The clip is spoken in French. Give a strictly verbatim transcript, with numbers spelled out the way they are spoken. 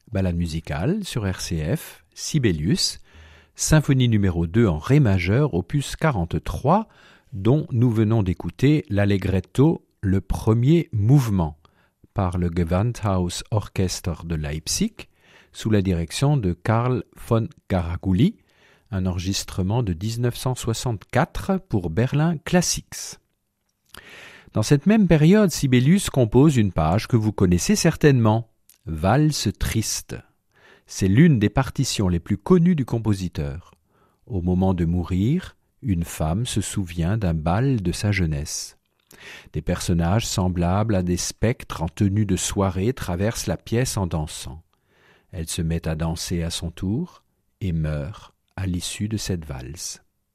Ballade musicale sur R C F, Sibelius, symphonie numéro deux en Ré majeur, opus quarante-trois, dont nous venons d'écouter l'allegretto, le premier mouvement, par le Gewandhaus Orchester de Leipzig, sous la direction de Karl von Garagulli, un enregistrement de dix-neuf cent soixante-quatre pour Berlin Classics. Dans cette même période, Sibelius compose une page que vous connaissez certainement, Valse triste. C'est l'une des partitions les plus connues du compositeur. Au moment de mourir, une femme se souvient d'un bal de sa jeunesse. Des personnages semblables à des spectres en tenue de soirée traversent la pièce en dansant. Elle se met à danser à son tour et meurt à l'issue de cette valse.